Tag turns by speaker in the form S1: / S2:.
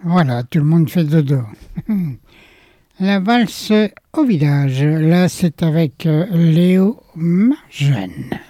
S1: Voilà, tout le monde fait dodo. La valse au village, là c'est avec Léo Marjeune.